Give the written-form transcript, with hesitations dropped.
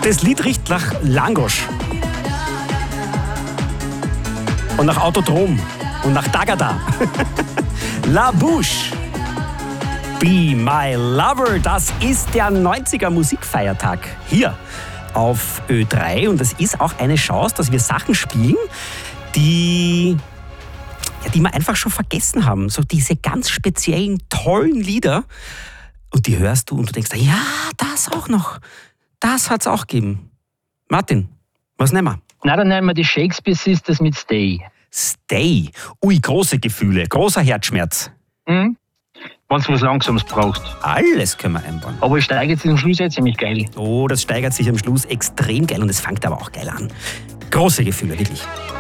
Das Lied riecht nach Langosch. Und nach Autodrom. Und nach Dagada. La Bouche. Be My Lover. Das ist der 90er Musikfeiertag. Hier auf Ö3. Und das ist auch eine Chance, dass wir Sachen spielen, die wir einfach schon vergessen haben. So diese ganz speziellen, tollen Lieder. Und die hörst du und du denkst, ja, das auch noch. Das hat's auch gegeben. Martin, was nehmen wir? Na, dann nehmen wir die Shakespeare Sisters mit Stay. Stay. Ui, große Gefühle, großer Herzschmerz. Wenn du was Langsames brauchst. Alles können wir einbauen. Aber es steigert sich am Schluss jetzt ziemlich geil. Oh, das steigert sich am Schluss extrem geil und es fängt aber auch geil an. Große Gefühle, wirklich.